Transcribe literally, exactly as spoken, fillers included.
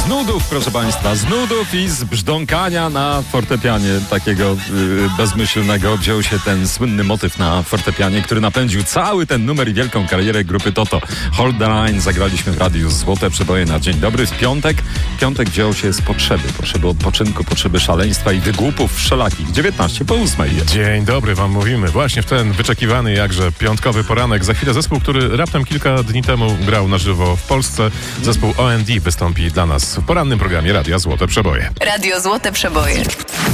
Z nudów, proszę Państwa, z nudów i z brzdąkania na fortepianie takiego yy, bezmyślnego wziął się ten słynny motyw na fortepianie, który napędził cały ten numer i wielką karierę grupy Toto. Hold the Line zagraliśmy w radiu Złote Przeboje na dzień dobry. W piątek, piątek wziął się z potrzeby, potrzeby odpoczynku, potrzeby szaleństwa i wygłupów wszelakich. dziewiętnaście po ósmej. Dzień dobry wam mówimy. Właśnie w ten wyczekiwany jakże piątkowy poranek. Za chwilę zespół, który raptem kilka dni temu grał na żywo w Polsce. Zespół O N D wystąpi dla nas w porannym programie Radia Złote Przeboje. Radio Złote Przeboje.